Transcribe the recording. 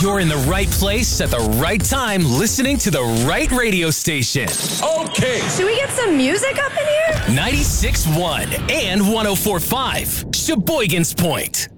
You're in the right place at the right time, listening to the right radio station. Okay. Should we get some music up in here? 96.1 and 104.5, Sheboygan's Point.